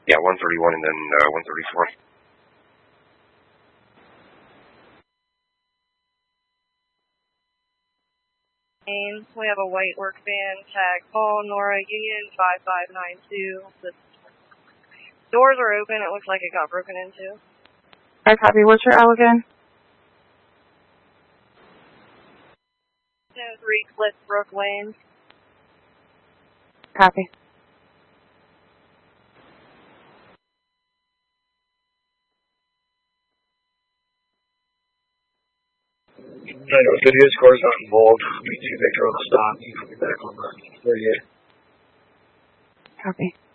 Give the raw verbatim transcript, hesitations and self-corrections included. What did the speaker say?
Yeah, one thirty-one and then uh, one thirty-four. We have a white work van, tag Paul, Nora, Union five five nine two. The doors are open. It looks like it got broken into. I copy. What's your L again? three Cliffbrook Lane. Copy. I know video score's not involved. Me too. They drove the stop. You can be back on the thirty-eight. Copy.